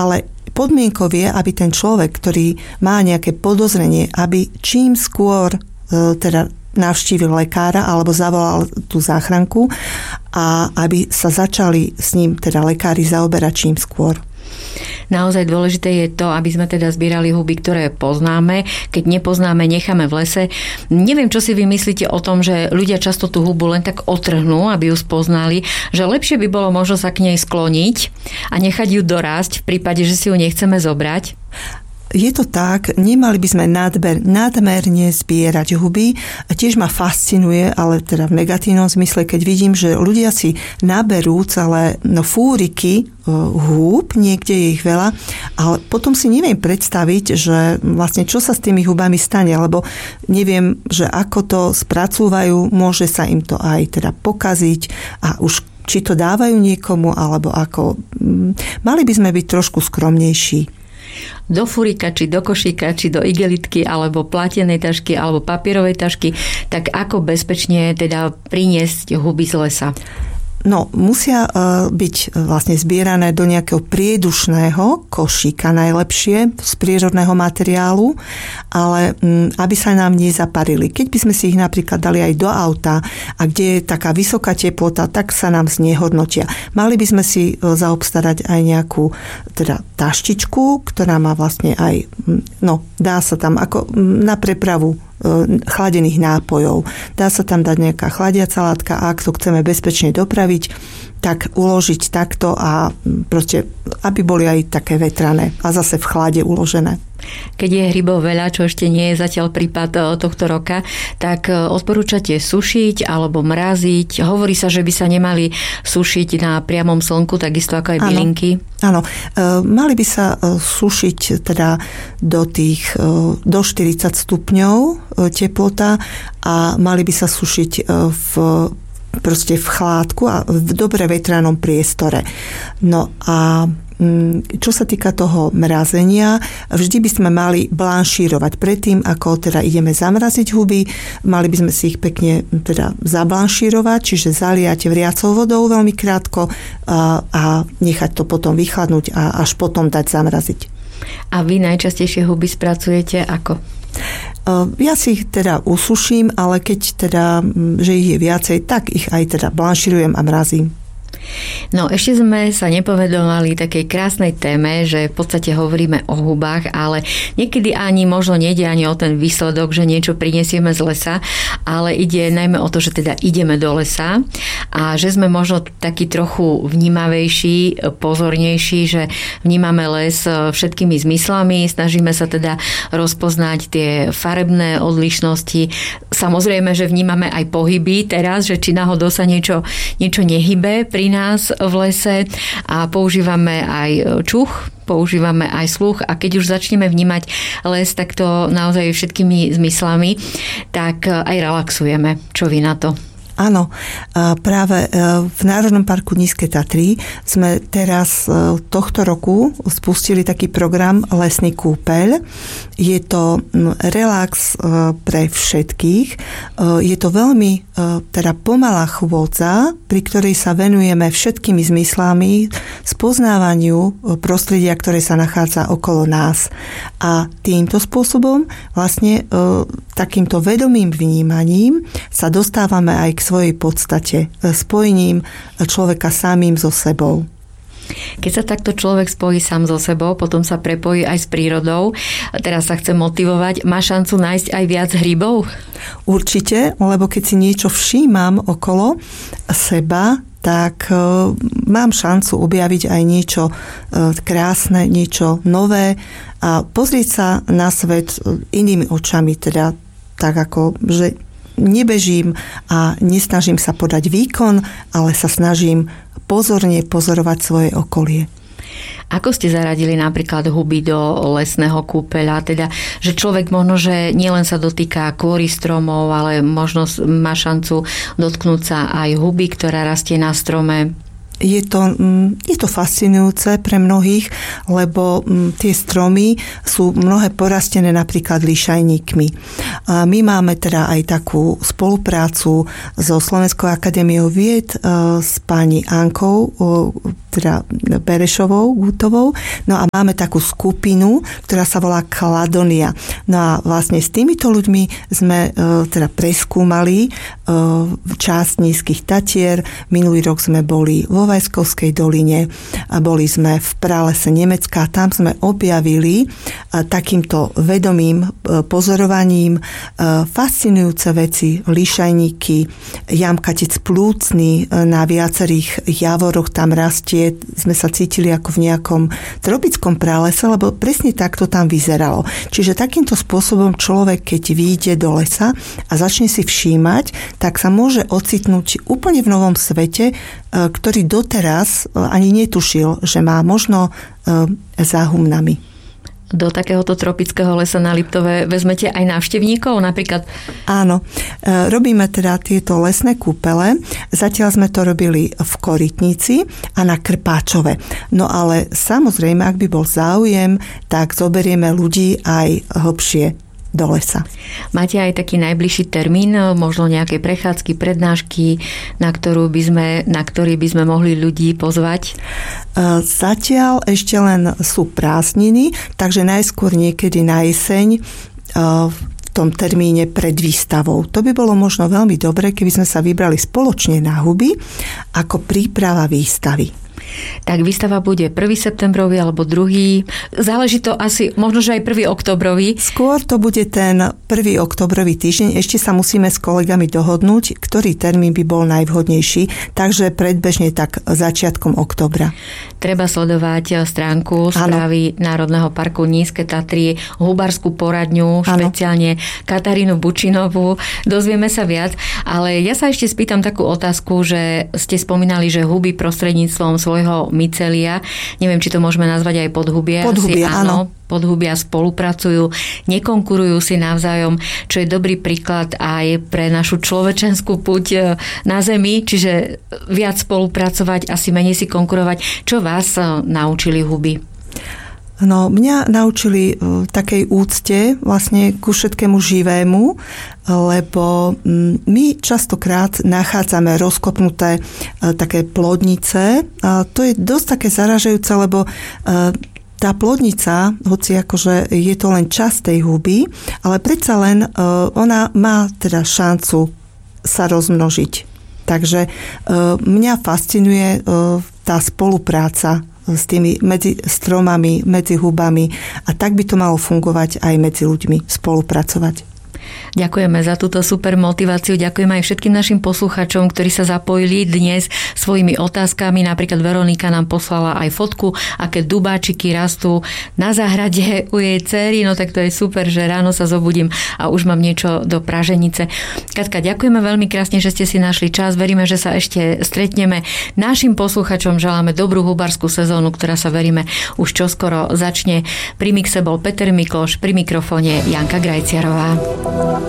ale podmienkou je, aby ten človek, ktorý má nejaké podozrenie, aby čím skôr teda navštívil lekára alebo zavolal tú záchranku a aby sa začali s ním teda lekári zaoberať čím skôr. Naozaj dôležité je to, aby sme teda zbierali huby, ktoré poznáme. Keď nepoznáme, necháme v lese. Neviem, čo si vy myslíte o tom, že ľudia často tú hubu len tak otrhnú, aby ju spoznali, že lepšie by bolo možno sa k nej skloniť a nechať ju dorásť v prípade, že si ju nechceme zobrať? Je to tak, nemali by sme nadmerne zbierať huby. Tiež ma fascinuje, ale teda v negatívnom zmysle, keď vidím, že ľudia si naberú celé fúriky húb, niekde je ich veľa, ale potom si neviem predstaviť, že vlastne čo sa s tými hubami stane, lebo neviem, že ako to spracúvajú, môže sa im to aj teda pokaziť a už či to dávajú niekomu, alebo ako. Mali by sme byť trošku skromnejší. Do furika, či do košíka, či do igelitky, alebo platenej tašky, alebo papierovej tašky, tak ako bezpečne teda priniesť huby z lesa? No, musia byť vlastne zbierané do nejakého priedušného košíka najlepšie z prírodného materiálu, ale aby sa nám nezaparili. Keď by sme si ich napríklad dali aj do auta a kde je taká vysoká teplota, tak sa nám znehodnotia. Mali by sme si zaobstarať aj nejakú teda taštičku, ktorá má vlastne aj, dá sa tam ako na prepravu chladených nápojov. Dá sa tam dať nejaká chladiaca látka a ak to chceme bezpečne dopraviť, tak uložiť takto a proste, aby boli aj také vetrané a zase v chlade uložené. Keď je hrybov veľa, čo ešte nie je zatiaľ prípad tohto roka, tak odporúčate sušiť alebo mraziť. Hovorí sa, že by sa nemali sušiť na priamom slnku, takisto ako aj bylinky. Áno, mali by sa sušiť teda do 40 stupňov teplota a mali by sa sušiť proste v chládku a v dobre vetranom priestore. No a čo sa týka toho mrazenia, vždy by sme mali blanšírovať. Predtým, ako teda ideme zamraziť huby, mali by sme si ich pekne teda zablanšírovať, čiže zaliať vriacou vodou veľmi krátko a nechať to potom vychladnúť a až potom dať zamraziť. A vy najčastejšie huby spracujete ako? Ja si ich teda usuším, ale keď teda, že ich je viacej, tak ich aj teda blanšírujem a mrazím. No, ešte sme sa nepovedovali takej krásnej téme, že v podstate hovoríme o hubách, ale niekedy ani možno nejde ani o ten výsledok, že niečo prinesieme z lesa, ale ide najmä o to, že teda ideme do lesa a že sme možno taký trochu vnímavejší, pozornejší, že vnímame les všetkými zmyslami, snažíme sa teda rozpoznať tie farebné odlišnosti. Samozrejme, že vnímame aj pohyby teraz, že či náhodou sa niečo nehybe pri nás v lese a používame aj čuch, používame aj sluch a keď už začneme vnímať les takto naozaj všetkými zmyslami, tak aj relaxujeme. Čo vy na to? Áno, práve v Národnom parku Nízke Tatry sme teraz tohto roku spustili taký program Lesný kúpeľ. Je to relax pre všetkých. Je to veľmi teda pomalá chôdza, pri ktorej sa venujeme všetkými zmyslami spoznávaniu prostredia, ktoré sa nachádza okolo nás. A týmto spôsobom vlastne takýmto vedomým vnímaním sa dostávame aj k svojej podstate, spojením človeka samým so sebou. Keď sa takto človek spojí sám so sebou, potom sa prepojí aj s prírodou. Teraz sa chce motivovať. Má šancu nájsť aj viac hrybov? Určite, lebo keď si niečo všímam okolo seba, tak mám šancu objaviť aj niečo krásne, niečo nové a pozrieť sa na svet inými očami, teda tak ako, že nebežím a nesnažím sa podať výkon, ale sa snažím pozorne pozorovať svoje okolie. Ako ste zaradili napríklad huby do lesného kúpeľa? Teda, že človek možno, že nielen sa dotýka kôry stromov, ale možno má šancu dotknúť sa aj huby, ktorá rastie na strome. Je to fascinujúce pre mnohých, lebo tie stromy sú mnohé porastené napríklad lišajníkmi. My máme teda aj takú spoluprácu so Slovenskou akadémiou vied s pani Ankou teda Berešovou, Gutovou. No a máme takú skupinu, ktorá sa volá Kladonia. No a vlastne s týmito ľuďmi sme teda preskúmali časť Nízkych Tatier. Minulý rok sme boli vo Vajskovskej doline a boli sme v pralese Nemecka. Tam sme objavili takýmto vedomým pozorovaním fascinujúce veci, lišajníky, jamkatec plúcny na viacerých javoroch tam rastie. Sme sa cítili ako v nejakom tropickom pralese, lebo presne takto tam vyzeralo. Čiže takýmto spôsobom človek, keď vyjde do lesa a začne si všímať, tak sa môže ocitnúť úplne v novom svete, ktorý doteraz ani netušil, že má možno za humnami. Do takéhoto tropického lesa na Liptove vezmete aj návštevníkov napríklad? Áno, robíme teda tieto lesné kúpele. Zatiaľ sme to robili v Korytnici a na Krpáčove. No ale samozrejme, ak by bol záujem, tak zoberieme ľudí aj hlbšie do lesa. Máte aj taký najbližší termín, možno nejaké prechádzky, prednášky, na ktorý by sme mohli ľudí pozvať? Zatiaľ ešte len sú prázdniny, takže najskôr niekedy na jeseň v tom termíne pred výstavou. To by bolo možno veľmi dobre, keby sme sa vybrali spoločne na huby ako príprava výstavy. Tak výstava bude 1. septembrový alebo 2. Záleží to asi, možno, že aj 1. oktobrový. Skôr to bude ten 1. oktobrový týždeň. Ešte sa musíme s kolegami dohodnúť, ktorý termín by bol najvhodnejší. Takže predbežne tak začiatkom októbra. Treba sledovať stránku správy Národného parku Nízke Tatry, hubárskú poradňu, špeciálne Katarínu Bučinovú. Dozvieme sa viac, ale ja sa ešte spýtam takú otázku, že ste spomínali, že huby prostredníctvom svojho mycelia, neviem, či to môžeme nazvať aj podhubie. Podhubie, áno. Podhubia spolupracujú, nekonkurujú si navzájom, čo je dobrý príklad aj pre našu človečenskú púť na Zemi, čiže viac spolupracovať, asi menej si konkurovať. Čo vás naučili huby? No, mňa naučili takej úcte vlastne ku všetkému živému, lebo my častokrát nachádzame rozkopnuté také plodnice. A to je dosť také zaražajúce, lebo tá plodnica, hoci akože je to len časť tej huby, ale predsa len ona má teda šancu sa rozmnožiť. Takže mňa fascinuje tá spolupráca s tými medzi stromami, medzi hubami a tak by to malo fungovať aj medzi ľuďmi, spolupracovať. Ďakujeme za túto super motiváciu. Ďakujeme aj všetkým našim poslucháčom, ktorí sa zapojili dnes svojimi otázkami. Napríklad Veronika nám poslala aj fotku, aké dubáčiky rastú na záhrade u jej dcery. No tak to je super, že ráno sa zobudím a už mám niečo do praženice. Katka, ďakujeme veľmi krásne, že ste si našli čas. Veríme, že sa ešte stretneme. Našim poslucháčom želáme dobrú hubárskú sezónu, ktorá sa veríme už čoskoro začne. Pri mixe bol Peter Mikloš, pri mikrofóne Janka Grajciarová.